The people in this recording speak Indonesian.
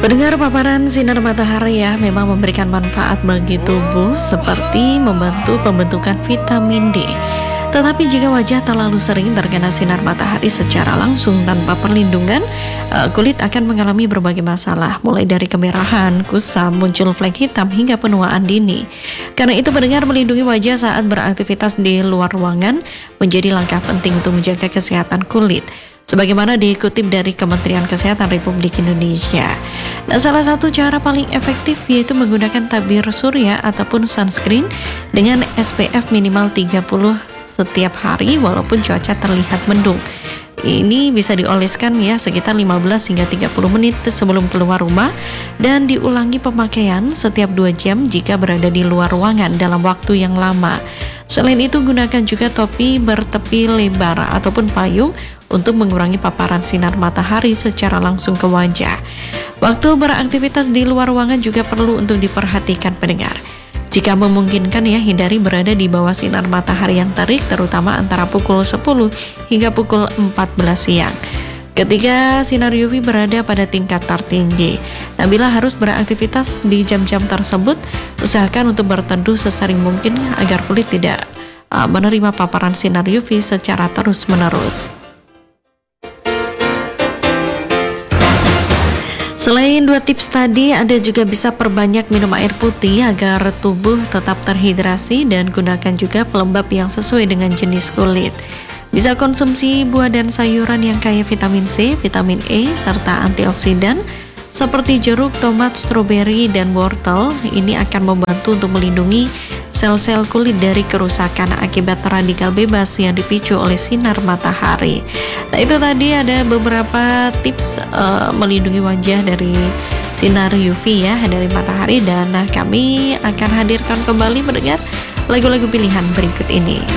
Pendengar, paparan sinar matahari ya memang memberikan manfaat bagi tubuh seperti membantu pembentukan vitamin D. Tetapi jika wajah terlalu sering terkena sinar matahari secara langsung tanpa perlindungan, kulit akan mengalami berbagai masalah, mulai dari kemerahan, kusam, muncul flek hitam hingga penuaan dini. Karena itu pendengar, melindungi wajah saat beraktivitas di luar ruangan menjadi langkah penting untuk menjaga kesehatan kulit. Sebagaimana dikutip dari Kementerian Kesehatan Republik Indonesia. Nah, salah satu cara paling efektif yaitu menggunakan tabir surya ataupun sunscreen dengan SPF minimal 30 setiap hari walaupun cuaca terlihat mendung. Ini bisa dioleskan ya sekitar 15 hingga 30 menit sebelum keluar rumah dan diulangi pemakaian setiap 2 jam jika berada di luar ruangan dalam waktu yang lama. Selain itu, gunakan juga topi bertepi lebar ataupun payung untuk mengurangi paparan sinar matahari secara langsung ke wajah. Waktu beraktivitas di luar ruangan juga perlu untuk diperhatikan pendengar. Jika memungkinkan ya, hindari berada di bawah sinar matahari yang terik, terutama antara pukul 10 hingga pukul 14 siang. Ketika sinar UV berada pada tingkat tertinggi. Nah, bila harus beraktivitas di jam-jam tersebut, usahakan untuk berteduh sesering mungkin agar kulit tidak menerima paparan sinar UV secara terus-menerus. Selain 2 tips tadi, Anda juga bisa perbanyak minum air putih agar tubuh tetap terhidrasi dan gunakan juga pelembab yang sesuai dengan jenis kulit. Bisa konsumsi buah dan sayuran yang kaya vitamin C, vitamin E, serta antioksidan seperti jeruk, tomat, stroberi, dan wortel. Ini akan membantu untuk melindungi sel-sel kulit dari kerusakan akibat radikal bebas yang dipicu oleh sinar matahari. Nah, itu tadi ada beberapa tips melindungi wajah dari sinar UV ya, dari matahari. Dan kami akan hadirkan kembali mendengar lagu-lagu pilihan berikut ini.